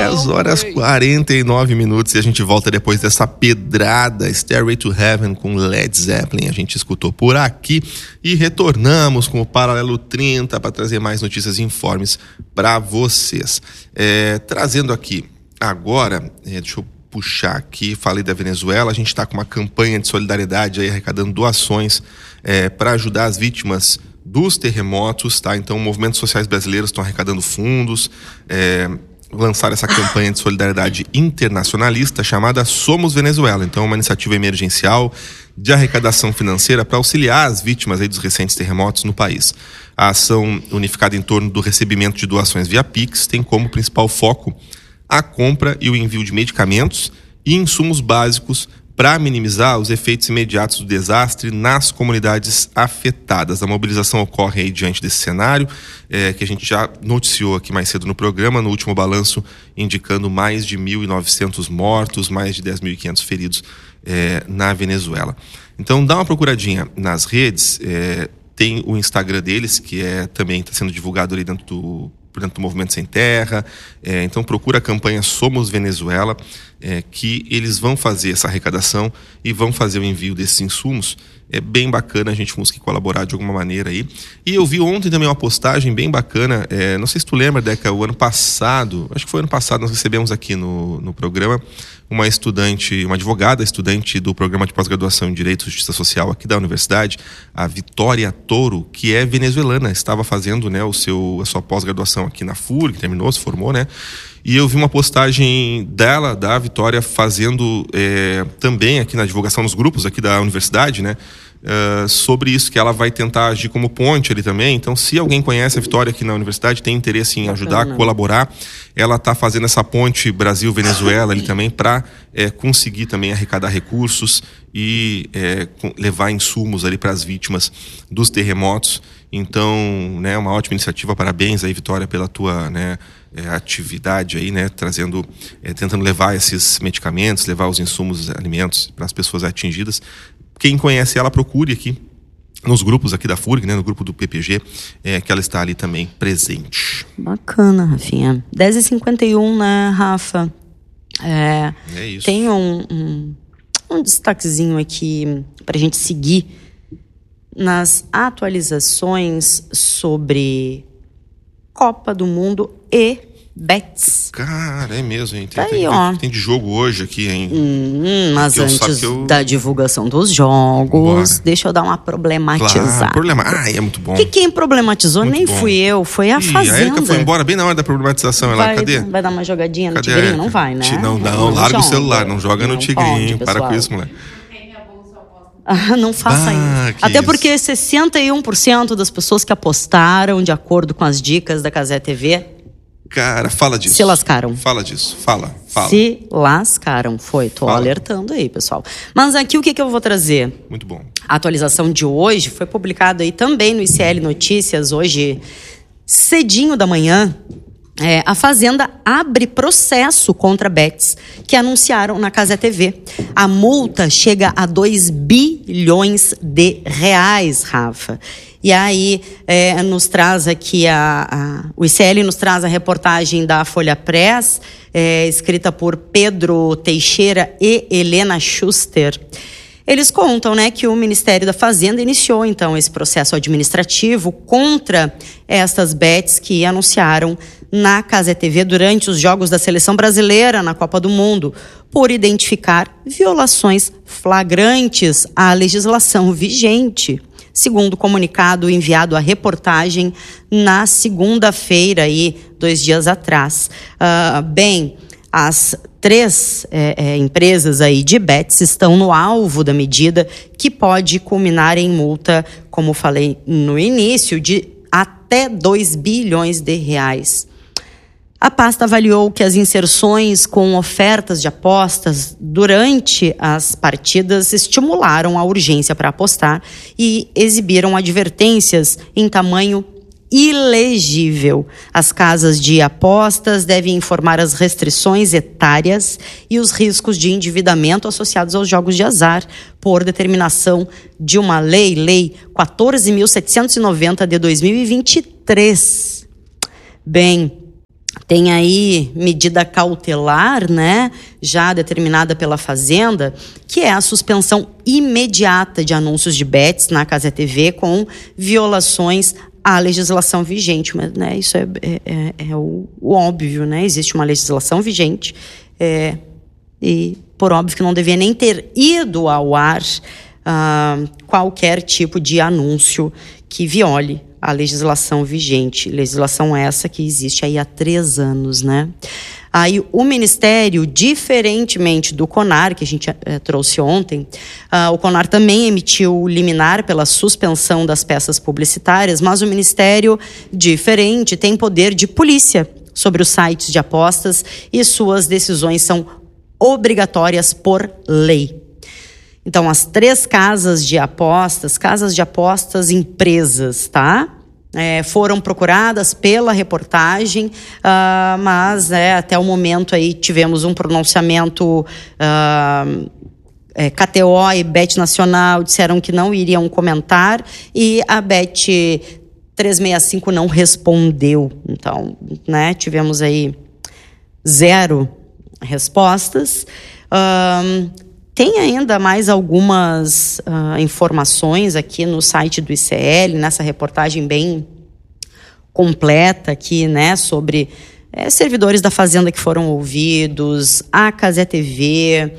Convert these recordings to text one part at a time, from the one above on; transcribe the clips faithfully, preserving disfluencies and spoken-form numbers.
dez horas e quarenta e nove minutos e a gente volta depois dessa pedrada Stairway to Heaven com Led Zeppelin. A gente escutou por aqui e retornamos com o Paralelo trinta para trazer mais notícias e informes para vocês. É, trazendo aqui agora, é, deixa eu puxar aqui, falei da Venezuela, a gente está com uma campanha de solidariedade aí, arrecadando doações é, para ajudar as vítimas dos terremotos, tá? Então, movimentos sociais brasileiros estão arrecadando fundos, é, lançaram essa campanha de solidariedade internacionalista chamada Somos Venezuela. Então, uma iniciativa emergencial de arrecadação financeira para auxiliar as vítimas aí dos recentes terremotos no país. A ação, unificada em torno do recebimento de doações via Pix, tem como principal foco a compra e o envio de medicamentos e insumos básicos para minimizar os efeitos imediatos do desastre nas comunidades afetadas. A mobilização ocorre aí diante desse cenário, é, que a gente já noticiou aqui mais cedo no programa, no último balanço, indicando mais de mil e novecentos mortos, mais de dez mil e quinhentos feridos é, na Venezuela. Então, dá uma procuradinha nas redes, é, tem o Instagram deles, que é, também está sendo divulgado ali dentro do dentro do Movimento Sem Terra, é, então procura a campanha Somos Venezuela, é, que eles vão fazer essa arrecadação e vão fazer o envio desses insumos. É bem bacana a gente conseguir colaborar de alguma maneira aí. E eu vi ontem também uma postagem bem bacana, é, não sei se tu lembra, Deca, o ano passado, acho que foi ano passado, nós recebemos aqui no, no programa uma estudante, uma advogada, estudante do programa de pós-graduação em Direito e Justiça Social aqui da universidade, a Vitória Toro, que é venezuelana, estava fazendo, né, o seu, a sua pós-graduação aqui na F U R, que terminou, se formou, né? E eu vi uma postagem dela, da Vitória, fazendo é, também aqui na divulgação nos grupos aqui da universidade, né? Uh, sobre isso, que ela vai tentar agir como ponte ali também. Então, se alguém conhece a Vitória aqui na universidade, tem interesse em ajudar, não, não. colaborar, ela está fazendo essa ponte Brasil-Venezuela ali também para é, conseguir também arrecadar recursos e é, levar insumos ali para as vítimas dos terremotos. Então, né, uma ótima iniciativa, parabéns aí, Vitória, pela tua, né, é, atividade aí, né, trazendo, é, tentando levar esses medicamentos, levar os insumos, os alimentos para as pessoas atingidas. Quem conhece ela, procure aqui nos grupos aqui da F U R G, né, no grupo do P P G, é, que ela está ali também presente. Bacana, Rafinha. dez e cinquenta e um, né, Rafa? É, é isso. Tem um, um, um destaquezinho aqui para a gente seguir nas atualizações sobre Copa do Mundo e Bets. Cara, é mesmo, hein? Tem, tá tem, aí, ó. tem, tem de jogo hoje aqui, hein? Hum, mas eu antes eu... da divulgação dos jogos, Bora. deixa eu dar uma problematizada. Claro, problema... Ah, é muito bom. Que quem problematizou muito nem bom. fui eu, foi a Ih, Fazenda. A Erika foi embora bem na hora da problematização. Vai, ela, cadê? Vai dar uma jogadinha cadê no Tigrinho? Não vai, né? Não, não, não larga o celular, não joga não no Tigrinho. Pode, para com isso, moleque. Ah, não faça bah, isso. Até isso. porque sessenta e um por cento das pessoas que apostaram, de acordo com as dicas da Cazé T V... Cara, fala disso. Se lascaram. Fala disso, fala, fala. Se lascaram, foi. Tô fala. alertando aí, pessoal. Mas aqui o que, que eu vou trazer? Muito bom. A atualização de hoje foi publicada aí também no I C L Notícias, hoje cedinho da manhã. É, a Fazenda abre processo contra Bets, que anunciaram na Cazé T V. A multa chega a dois bilhões de reais, Rafa. E aí, é, nos traz aqui, a, a, o I C L nos traz a reportagem da Folha Press, é, escrita por Pedro Teixeira e Helena Schuster. Eles contam, né, que o Ministério da Fazenda iniciou, então, esse processo administrativo contra estas bets que anunciaram na Cazé T V durante os Jogos da Seleção Brasileira na Copa do Mundo, por identificar violações flagrantes à legislação vigente, segundo o comunicado enviado à reportagem na segunda-feira, aí, dois dias atrás. Uh, bem, as três é, é, empresas aí de bets estão no alvo da medida, que pode culminar em multa, como falei no início, de até dois bilhões de reais. A pasta avaliou que as inserções com ofertas de apostas durante as partidas estimularam a urgência para apostar e exibiram advertências em tamanho ilegível. As casas de apostas devem informar as restrições etárias e os riscos de endividamento associados aos jogos de azar, por determinação de uma lei, Lei quatorze mil setecentos e noventa de dois mil e vinte e três. Bem, Tem aí medida cautelar, né, já determinada pela Fazenda, que é a suspensão imediata de anúncios de bets na Cazé T V com violações à legislação vigente. Mas, né, isso é, é, é o, o óbvio, né? Existe uma legislação vigente é, e, por óbvio, que não devia nem ter ido ao ar uh, qualquer tipo de anúncio que viole a legislação vigente. Legislação essa que existe aí há três anos, né? Aí o Ministério, diferentemente do CONAR, que a gente é, trouxe ontem, uh, o CONAR também emitiu liminar pela suspensão das peças publicitárias, mas o Ministério, diferente, tem poder de polícia sobre os sites de apostas e suas decisões são obrigatórias por lei. Então, as três casas de apostas, casas de apostas empresas, tá? É, foram procuradas pela reportagem, uh, mas é, até o momento aí tivemos um pronunciamento, uh, é, K T O e Bet Nacional disseram que não iriam comentar e a Bet trezentos e sessenta e cinco não respondeu. Então, né, tivemos aí zero respostas. Uh, Tem ainda mais algumas uh, informações aqui no site do I C L, nessa reportagem bem completa aqui, né, sobre é, servidores da Fazenda que foram ouvidos, a Cazé T V,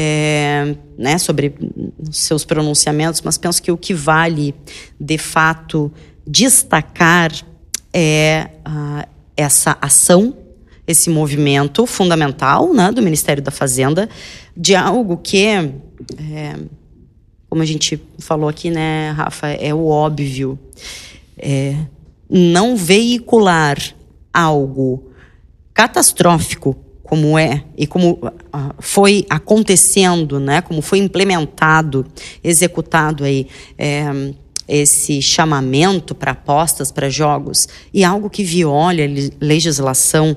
é, né, sobre seus pronunciamentos, mas penso que o que vale, de fato, destacar é uh, essa ação, esse movimento fundamental, né, do Ministério da Fazenda, de algo que, é, como a gente falou aqui, né, Rafa, é o óbvio. É, não veicular algo catastrófico como é e como uh, foi acontecendo, né, como foi implementado, executado aí, é, esse chamamento para apostas, para jogos, e algo que viole a legislação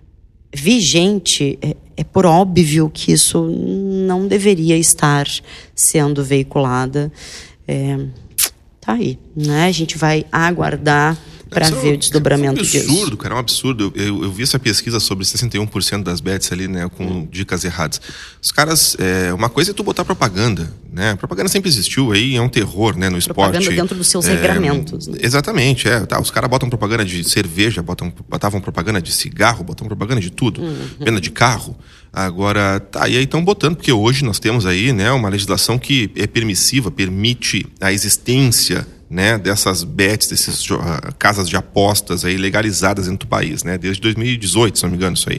vigente, é, é por óbvio que isso não deveria estar sendo veiculada. É, tá aí, né? A gente vai aguardar para ver o desdobramento disso. É um absurdo, disso. cara, é um absurdo. Eu, eu vi essa pesquisa sobre sessenta e um por cento das bets ali, né, com hum. dicas erradas. Os caras, é, uma coisa é tu botar propaganda, né? A propaganda sempre existiu aí, é um terror, né, no esporte. Propaganda dentro dos seus é, regramentos. Né? Exatamente, é. Tá, os caras botam propaganda de cerveja, botam, botavam propaganda de cigarro, botam propaganda de tudo. Uhum. Venda de carro. Agora, tá, e aí estão botando, porque hoje nós temos aí, né, uma legislação que é permissiva, permite a existência, né, dessas bets, dessas uh, casas de apostas aí legalizadas dentro do país, né, desde dois mil e dezoito, se não me engano, isso aí.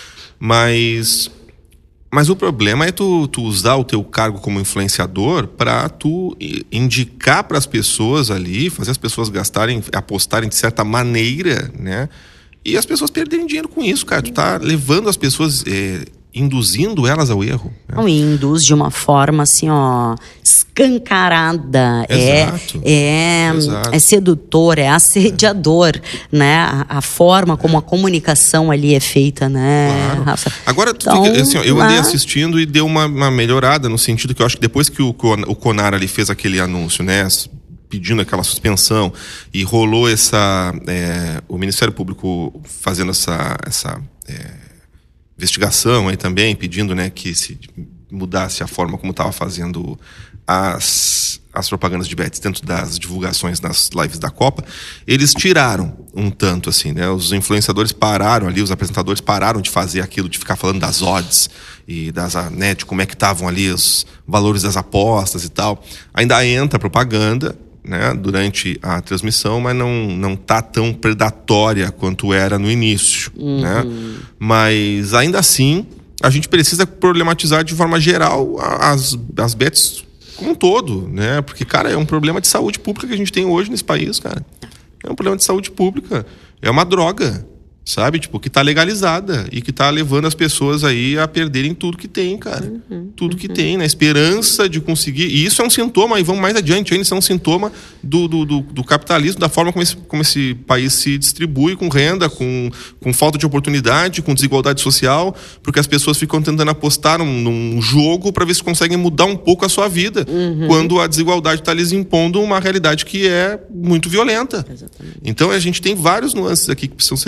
Mas, mas o problema é tu, tu usar o teu cargo como influenciador para tu indicar para as pessoas ali, fazer as pessoas gastarem, apostarem de certa maneira, né, e as pessoas perderem dinheiro com isso, cara. Tu tá levando as pessoas... É, induzindo elas ao erro. Né? Não, e induz de uma forma assim, ó, escancarada. Exato. É, é, Exato. é sedutor, é assediador, é. né? A, a forma como é. a comunicação ali é feita, né, claro. Rafa? Agora, então, fica, assim, ó, eu andei mas... assistindo e deu uma, uma melhorada no sentido que eu acho que depois que o, o CONAR ali fez aquele anúncio, né, pedindo aquela suspensão e rolou essa, é, o Ministério Público fazendo essa, essa é, investigação aí também, pedindo, né, que se mudasse a forma como estava fazendo as, as propagandas de bets dentro das divulgações nas lives da Copa, eles tiraram um tanto, assim, né, os influenciadores pararam ali, os apresentadores pararam de fazer aquilo, de ficar falando das odds e das, né, de como é que estavam ali os valores das apostas e tal. Ainda entra propaganda, né, durante a transmissão, mas não, não tá tão predatória quanto era no início, uhum. né? Mas ainda assim, a gente precisa problematizar de forma geral as, as bets como um todo, né? Porque, cara, é um problema de saúde pública que a gente tem hoje nesse país, cara. É um problema de saúde pública. É uma droga, sabe? Tipo, que tá legalizada e que tá levando as pessoas aí a perderem tudo que tem, cara. Uhum, tudo que uhum. tem, na esperança de conseguir... E isso é um sintoma, e vamos mais adiante ainda, isso é um sintoma do, do, do, do capitalismo, da forma como esse, como esse país se distribui com renda, com, com falta de oportunidade, com desigualdade social, porque as pessoas ficam tentando apostar num, num jogo para ver se conseguem mudar um pouco a sua vida, uhum. quando a desigualdade está lhes impondo uma realidade que é muito violenta. Exatamente. Então, a gente tem vários nuances aqui que precisam ser discutidos.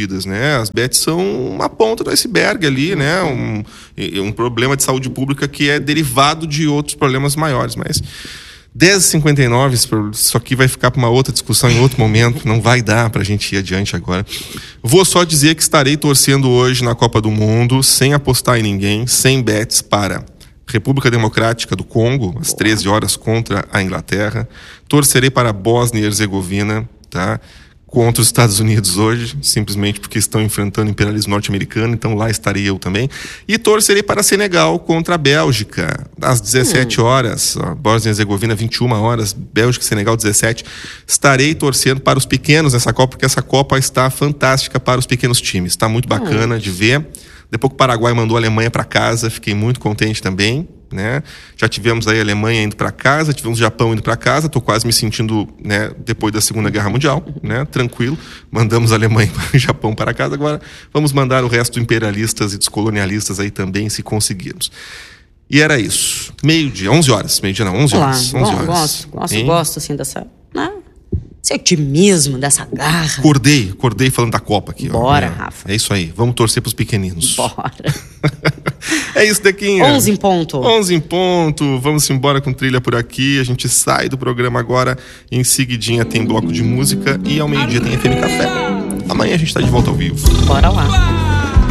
resolvidas, né? As bets são uma ponta do iceberg ali, né? Um, um problema de saúde pública que é derivado de outros problemas maiores, mas dez e cinquenta e nove, isso aqui vai ficar para uma outra discussão em outro momento, não vai dar para a gente ir adiante agora. Vou só dizer que estarei torcendo hoje na Copa do Mundo, sem apostar em ninguém, sem bets, para República Democrática do Congo, às treze horas, contra a Inglaterra. Torcerei para a Bósnia e Herzegovina, tá? Contra os Estados Unidos hoje, simplesmente porque estão enfrentando o imperialismo norte-americano, então lá estarei eu também. E torcerei para Senegal contra a Bélgica, às dezessete horas, ó, Bósnia e Herzegovina, vinte e uma horas, Bélgica e Senegal, dezessete. Estarei torcendo para os pequenos nessa Copa, porque essa Copa está fantástica para os pequenos times. Está muito bacana hum. de ver. Depois que o Paraguai mandou a Alemanha para casa, fiquei muito contente também, né? Já tivemos aí a Alemanha indo para casa, tivemos o Japão indo para casa, estou quase me sentindo, né, depois da Segunda Guerra Mundial, né? Tranquilo, mandamos a Alemanha e o Japão para casa, agora vamos mandar o resto dos imperialistas e dos colonialistas aí também, se conseguirmos. E era isso. Meio-dia, onze horas, meio-dia não, onze horas. Olá, onze horas. Gosto, gosto, gosto assim dessa... Né? Esse otimismo, dessa garra. Acordei, acordei falando da Copa aqui. Bora, ó. É, Rafa. É isso aí, vamos torcer pros pequeninos. Bora. É isso, Dequinha. onze em ponto. onze em ponto, vamos embora com trilha por aqui. A gente sai do programa agora. Em seguidinha tem bloco de música e ao meio-dia tem F M Café. Amanhã a gente tá de volta ao vivo. Bora lá.